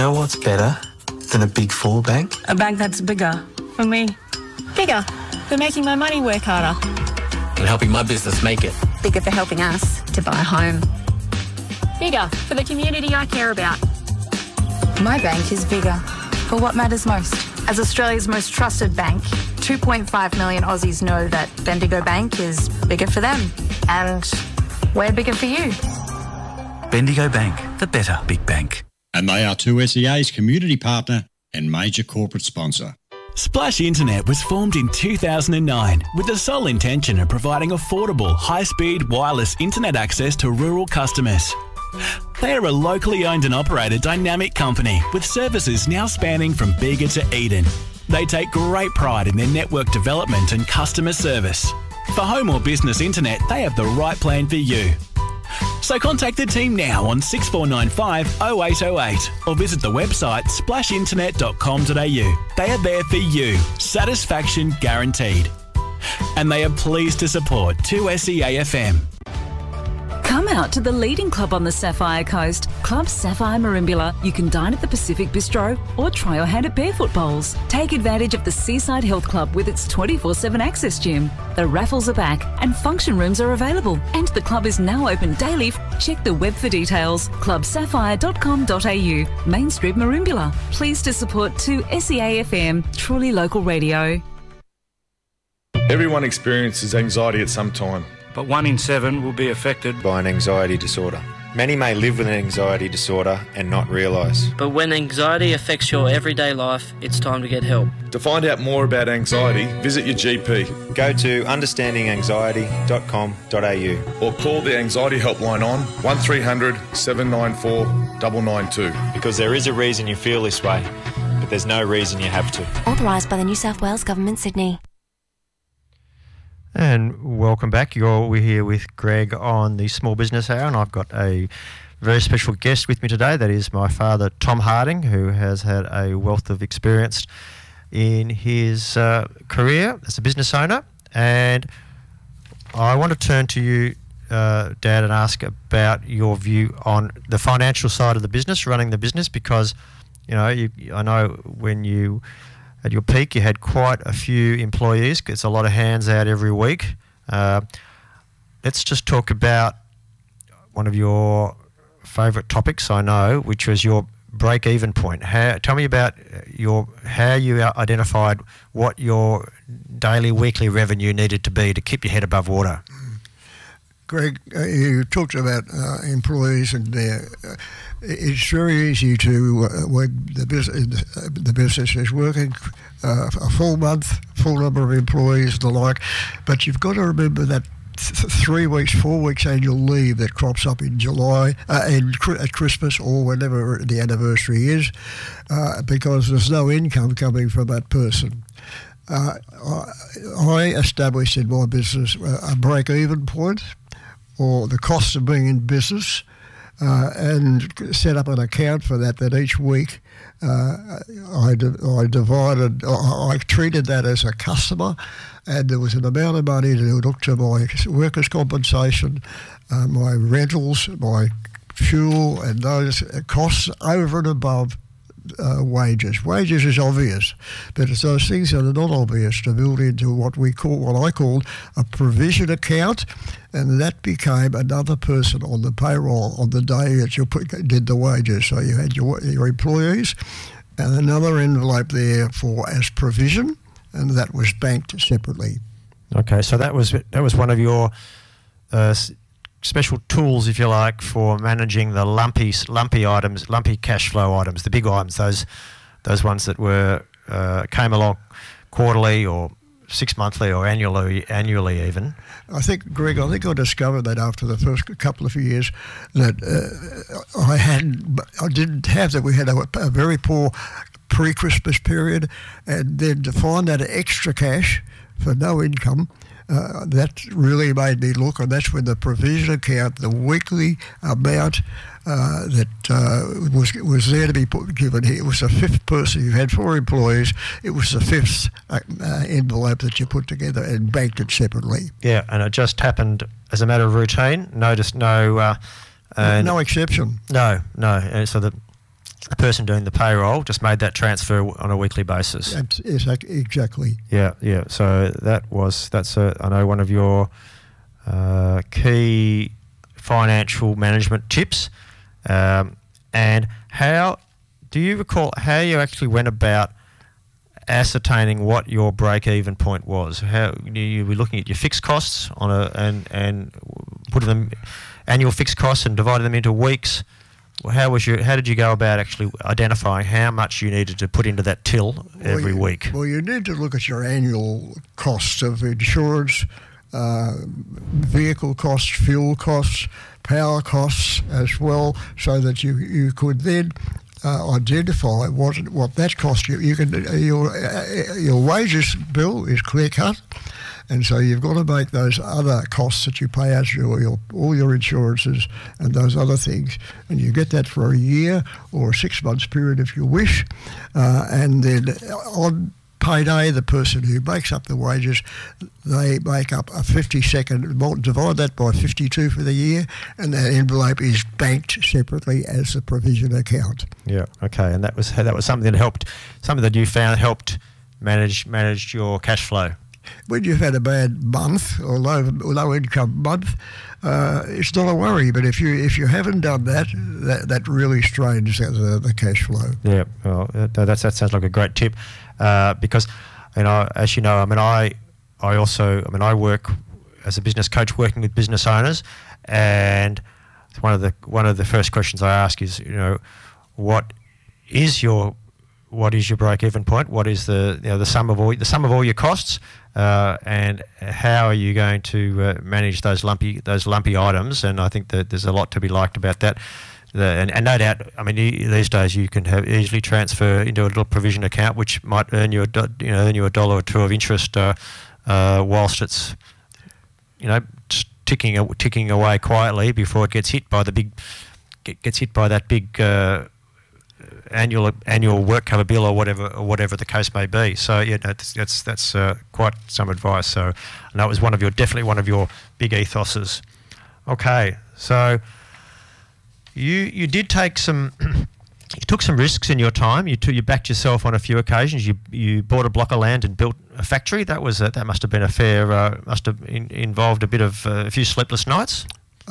know what's better than a Big Four bank? A bank that's bigger for me. Bigger for making my money work harder. And helping my business make it. Bigger for helping us to buy a home. Bigger for the community I care about. My bank is bigger for what matters most. As Australia's most trusted bank, 2.5 million Aussies know that Bendigo Bank is bigger for them. And we're bigger for you. Bendigo Bank, the better big bank. And they are 2SEA's community partner and major corporate sponsor. Splash Internet was formed in 2009 with the sole intention of providing affordable, high-speed wireless internet access to rural customers. They are a locally owned and operated dynamic company with services now spanning from Bega to Eden. They take great pride in their network development and customer service. For home or business internet, they have the right plan for you. So contact the team now on 6495 0808 or visit the website splashinternet.com.au. They are there for you. Satisfaction guaranteed. And they are pleased to support 2SEA FM. Come out to the leading club on the Sapphire Coast, Club Sapphire Merimbula. You can dine at the Pacific Bistro or try your hand at barefoot bowls. Take advantage of the Seaside Health Club with its 24/7 access gym. The raffles are back and function rooms are available. And the club is now open daily. Check the web for details. clubsapphire.com.au, Main Street, Merimbula. Pleased to support 2SEA FM, truly local radio. Everyone experiences anxiety at some time. But 1 in 7 will be affected by an anxiety disorder. Many may live with an anxiety disorder and not realise. But when anxiety affects your everyday life, it's time to get help. To find out more about anxiety, visit your GP. Go to understandinganxiety.com.au or call the anxiety helpline on 1300 794 992. Because there is a reason you feel this way, but there's no reason you have to. Authorised by the New South Wales Government, Sydney. And welcome back. We're here with Greg on the Small Business Hour, and I've got a very special guest with me today. That is my father, Tom Harding, who has had a wealth of experience in his career as a business owner. And I want to turn to you, Dad, and ask about your view on the financial side of the business, running the business, because, you know, I know when you... At your peak, you had quite a few employees. It's a lot of hands out every week. Let's just talk about one of your favourite topics, I know, which was your break-even point. Tell me about how you identified what your daily, weekly revenue needed to be to keep your head above water. Greg, you talked about employees, and it's very easy to, when the business is working a full month, full number of employees and the like, but you've got to remember that 3 weeks, 4 weeks annual leave that crops up in July, at Christmas or whenever the anniversary is, because there's no income coming from that person. I established in my business a break-even point, or the cost of being in business, and set up an account for that each week I treated that as a customer, and there was an amount of money to look to my workers' compensation, my rentals, my fuel, and those costs over and above wages. Wages is obvious, but it's those things that are not obvious to build into what I called a provision account, and that became another person on the payroll on the day that you did the wages. So you had your employees and another envelope there as provision, and that was banked separately. Okay, so that was one of your special tools, if you like, for managing the lumpy items, lumpy cash flow items, the big items, those ones that came along quarterly or 6 monthly or annually even. I think, Greg, I discovered that after the first couple of years that I didn't have that. We had a very poor pre-Christmas period, and then to find that extra cash for no income, that really made me look, and that's when the provision account, the weekly amount that was there to be given here. It was the fifth person. You had 4 employees. It was the fifth envelope that you put together and banked it separately. Yeah, and it just happened as a matter of routine. Noticed no exception. No. And so the person doing the payroll just made that transfer on a weekly basis. Yes, exactly. Yeah. So that's I know one of your key financial management tips. And how do you recall how you actually went about ascertaining what your break-even point was? How you were looking at your fixed costs and putting them annual fixed costs and dividing them into weeks. How did you go about actually identifying how much you needed to put into that till every week? Well, you need to look at your annual costs of insurance, vehicle costs, fuel costs, power costs as well, so that you could then identify what that cost you. You can your wages bill is clear cut, and so you've got to make those other costs that you pay as all your insurances and those other things, and you get that for a year or a 6 months period if you wish, and then on payday, the person who makes up the wages, they make up a 52nd, divide that by 52 for the year, and that envelope is banked separately as a provision account. Yeah, okay, and that was something that you found helped manage your cash flow. When you've had a bad month or low income month, it's not a worry. But if you haven't done that really strains the cash flow. Yeah, well, that sounds like a great tip, because as you know, I work as a business coach working with business owners, and one of the first questions I ask is, what is your break-even point? What is the sum of all your costs, and how are you going to manage those lumpy items? And I think that there's a lot to be liked about that. And no doubt, these days you can easily transfer into a little provision account, which might earn you $1 or $2 of interest, whilst it's ticking away quietly before it gets hit by that big annual work cover bill or whatever the case may be. So yeah, that's quite some advice. So I know it was definitely one of your big ethoses. Okay, so you did take some. You took some risks in your time. You backed yourself on a few occasions. You bought a block of land and built a factory. That must have been a fair. Must have involved a few sleepless nights.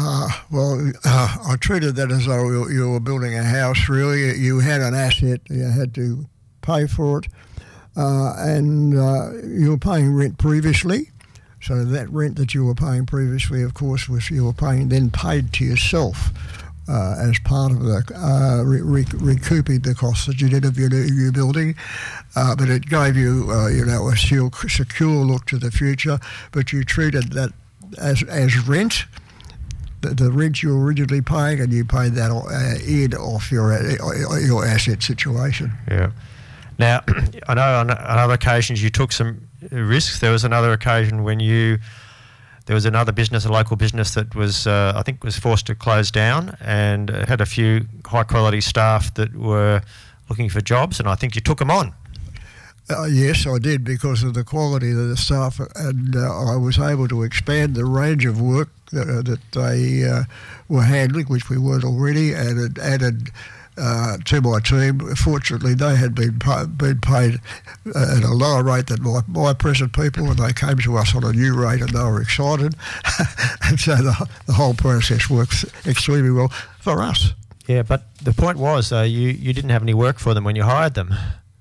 I treated that as though you were building a house, really. You had an asset, you had to pay for it, and you were paying rent previously. So that rent that you were paying previously, of course, you were then paid to yourself as part of the recouping the costs that you did of your building. But it gave you, a secure look to the future, but you treated that as rent. The rent you were originally paying, and you paid that in off your asset situation. Yeah. Now, I know on other occasions you took some risks. There was another occasion when there was another business, a local business that was, I think, was forced to close down, and had a few high-quality staff that were looking for jobs, and I think you took them on. Yes, I did, because of the quality of the staff, and I was able to expand the range of work that they were handling, which we weren't already, and it added to my team. Fortunately, they had been paid at a lower rate than my present people, and they came to us on a new rate, and they were excited. And so the whole process works extremely well for us. Yeah, but the point was, you didn't have any work for them when you hired them.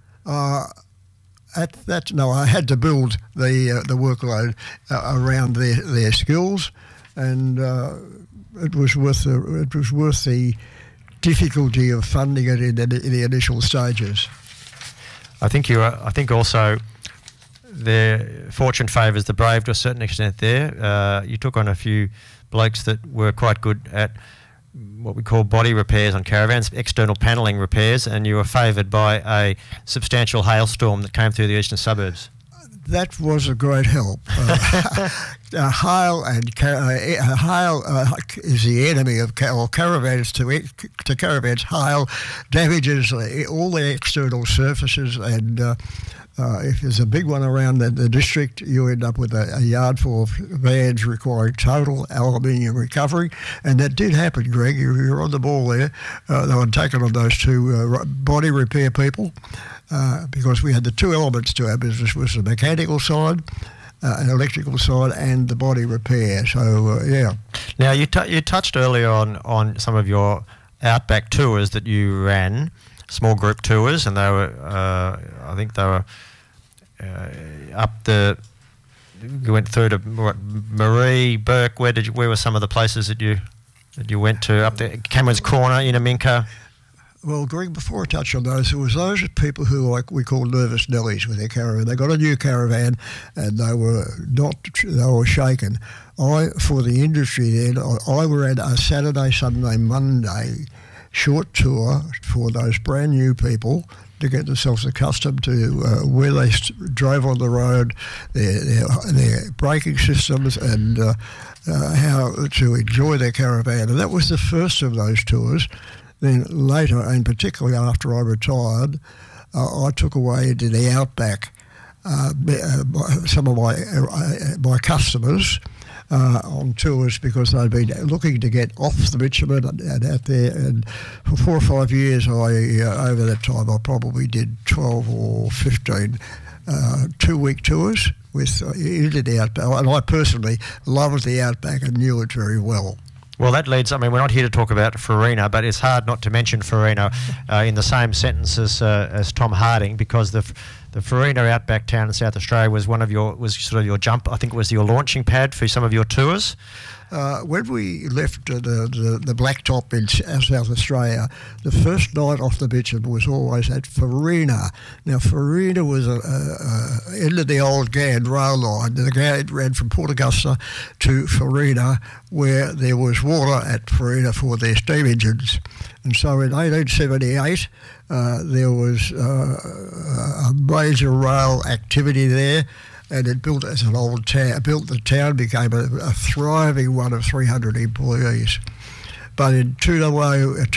I had to build the workload around their skills, and it was worth the difficulty of funding it in the initial stages. I think also their fortune favours the brave to a certain extent. There, you took on a few blokes that were quite good at what we call body repairs on caravans, external panelling repairs, and you were favoured by a substantial hailstorm that came through the eastern suburbs. That was a great help. Hail is the enemy of caravans. To caravans, hail damages all the external surfaces, and If there's a big one around the district, you end up with a yard full of vans requiring total aluminium recovery. And that did happen, Greg. You're on the ball there. They were taken on those two body repair people because we had the two elements to our business, was the mechanical side, an electrical side, and the body repair. So, yeah. Now, you touched earlier on some of your outback tours that you ran, small group tours, and they were, I think they were you went through to Marie, Burke. Where were some of the places that you went to? Up there, Cameron's Corner, Inaminka. Well, Greg, before I touch on those, there was those people who, like we call nervous Nellies with their caravan. They got a new caravan and they were shaken. For the industry then, I ran a Saturday, Sunday, Monday short tour for those brand new people to get themselves accustomed to where they drove on the road, their braking systems, and how to enjoy their caravan. And that was the first of those tours. Then later, and particularly after I retired, I took away into the outback some of my customers on tours because they'd been looking to get off the bitumen and out there. And for 4 or 5 years, over that time, I probably did 12 or 15 2-week tours into the outback. And I personally loved the outback and knew it very well. Well, that leads, we're not here to talk about Farina, but it's hard not to mention Farina in the same sentence as Tom Harding, because the Farina outback town in South Australia was was sort of your jump. I think it was your launching pad for some of your tours. When we left the Blacktop in South Australia, the first night off the bitumen was always at Farina. Now, Farina was end of the old Ghan rail line. The Ghan ran from Port Augusta to Farina, where there was water at Farina for their steam engines. And so in 1878, there was a major rail activity there. And it built as an old town. The town became a thriving one of 300 employees. But in 2000,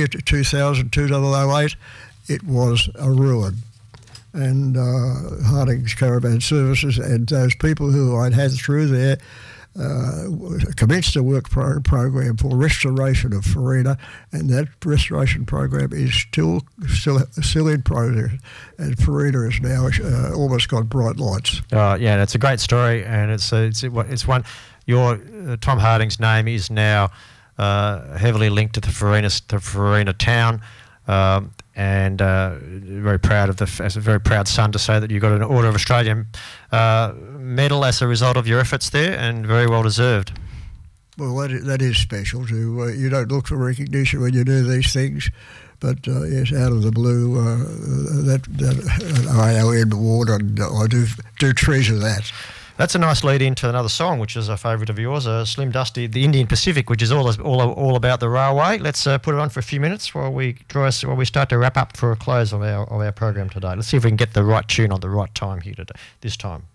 2008, it was a ruin. And Harding's Caravan Services and those people who I'd had through there commenced a work program for restoration of Farina, and that restoration program is still in progress, and Farina is now almost got bright lights. Yeah, it's a great story, and it's one. Your Tom Harding's name is now heavily linked to the Farina town. And very proud as a very proud son to say that you got an Order of Australia medal as a result of your efforts there, and very well deserved. Well, that is special. You don't look for recognition when you do these things, but yes, out of the blue, that ION award, and I do treasure that. That's a nice lead into another song, which is a favourite of yours, Slim Dusty, the Indian Pacific, which is all about the railway. Let's put it on for a few minutes while we start to wrap up for a close of our program today. Let's see if we can get the right tune on the right time here this time.